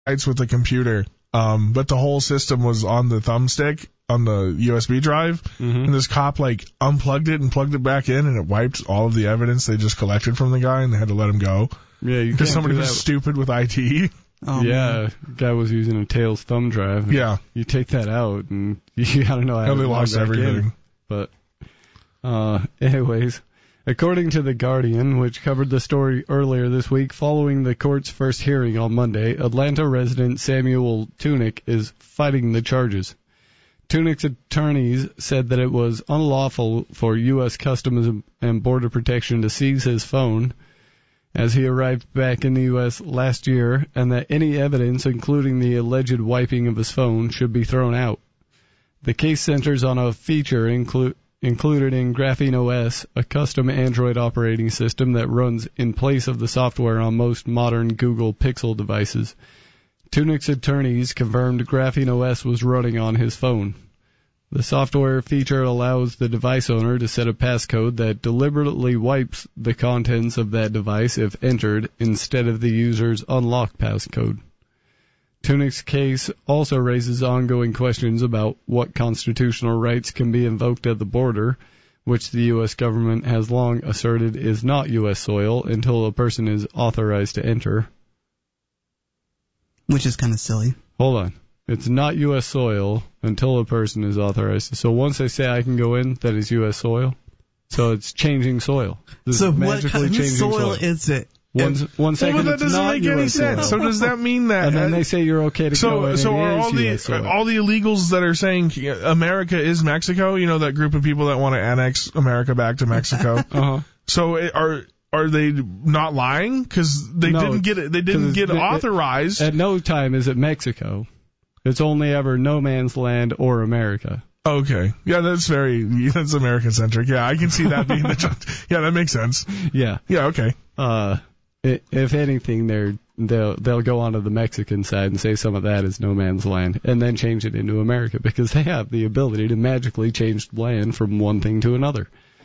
with the computer, but the whole system was on the thumbstick on the USB drive, and this cop unplugged it and plugged it back in, and it wiped all of the evidence they just collected from the guy, and they had to let him go. Yeah, because somebody was stupid with IT. Oh, yeah, guy was using a Tails thumb drive. Yeah, you take that out, and you gotta know how they lost everything. But anyways. According to The Guardian, which covered the story earlier this week, following the court's first hearing on Monday, Atlanta resident Samuel Tunick is fighting the charges. Tunick's attorneys said that it was unlawful for U.S. Customs and Border Protection to seize his phone as he arrived back in the U.S. last year, and that any evidence, including the alleged wiping of his phone, should be thrown out. The case centers on a feature included in Graphene OS, a custom Android operating system that runs in place of the software on most modern Google Pixel devices. Tunick's attorneys confirmed Graphene OS was running on his phone. The software feature allows the device owner to set a passcode that deliberately wipes the contents of that device if entered instead of the user's unlocked passcode. Tunick's case also raises ongoing questions about what constitutional rights can be invoked at the border, which the U.S. government has long asserted is not U.S. soil until a person is authorized to enter. Which is kind of silly. Hold on. It's not U.S. soil until a person is authorized. So once they say I can go in, that is U.S. soil. So it's changing soil. So what kind of soil is it? One second, well, but that doesn't make any sense. So does that mean that? And then they say you're okay to go in. So are all the illegals that are saying America is Mexico? You know, that group of people that want to annex America back to Mexico. So are they not lying? Because they didn't get it. They didn't get authorized. At no time is it Mexico. It's only ever no man's land or America. Okay. Yeah, that's American centric. Yeah, I can see that being yeah, that makes sense. Yeah. Yeah. Okay. If anything, they'll go onto the Mexican side and say some of that is no man's land, and then change it into America because they have the ability to magically change land from one thing to another.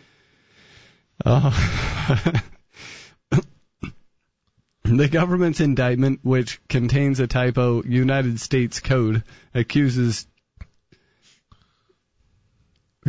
The government's indictment, which contains a typo United States Code, accuses I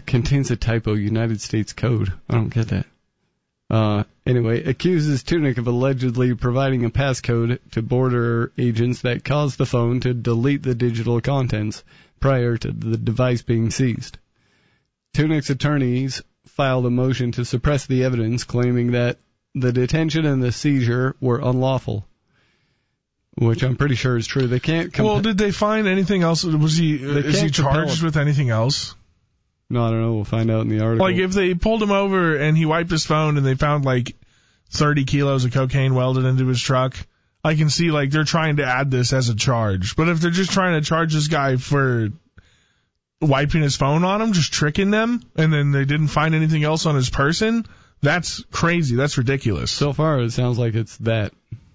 don't get that. Anyway, accuses Tunick of allegedly providing a passcode to border agents that caused the phone to delete the digital contents prior to the device being seized. Tunick's attorneys filed a motion to suppress the evidence, claiming that the detention and the seizure were unlawful, which I'm pretty sure is true. They can't. Well, did they find anything else? Is he charged with anything else? No, I don't know. We'll find out in the article. Like, if they pulled him over and he wiped his phone and they found, 30 kilos of cocaine welded into his truck, I can see, they're trying to add this as a charge. But if they're just trying to charge this guy for wiping his phone on him, just tricking them, and then they didn't find anything else on his person, that's crazy. That's ridiculous. So far, it sounds like it's that.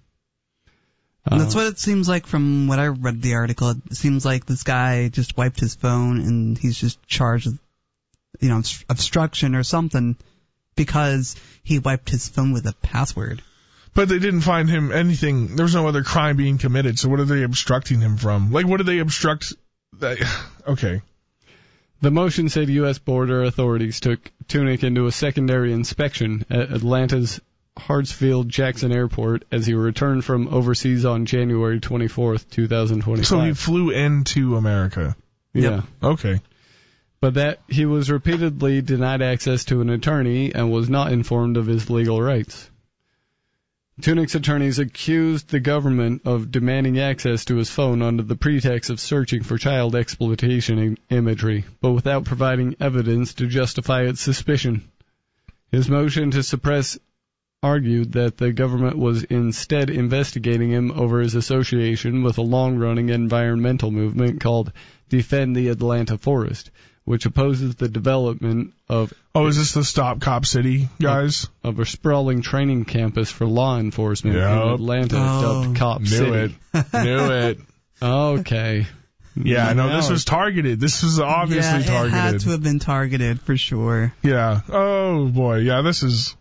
That's what it seems like from what I read the article. It seems like this guy just wiped his phone and he's just charged with obstruction or something because he wiped his phone with a password. But they didn't find him anything. There was no other crime being committed, so what are they obstructing him from? What do they obstruct? Okay. The motion said U.S. border authorities took Tunick into a secondary inspection at Atlanta's Hartsfield-Jackson Airport as he returned from overseas on January 24th, 2025. So he flew into America. Yeah. Yep. Okay. But that he was repeatedly denied access to an attorney and was not informed of his legal rights. Tunick's attorneys accused the government of demanding access to his phone under the pretext of searching for child exploitation imagery, but without providing evidence to justify its suspicion. His motion to suppress argued that the government was instead investigating him over his association with a long-running environmental movement called Defend the Atlanta Forest, which opposes the development of... Oh, is this the Stop Cop City guys? Of a sprawling training campus for law enforcement in Atlanta dubbed Cop City. Knew it. Okay. Yeah, no, this was targeted. This was obviously targeted. It had to have been targeted for sure. Yeah. Oh, boy. Yeah, this is...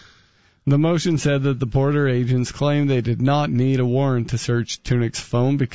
The motion said that the border agents claimed they did not need a warrant to search Tunick's phone because